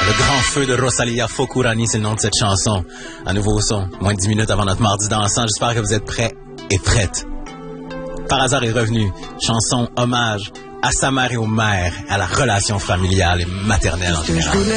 Le grand feu de Rosalia Fokurani, c'est le nom de cette chanson. Un nouveau son, moins de 10 minutes avant notre mardi dansant. J'espère que vous êtes prêts et prêtes. Par hasard est revenu, chanson hommage à sa mère et aux mères, à la relation familiale et maternelle en général.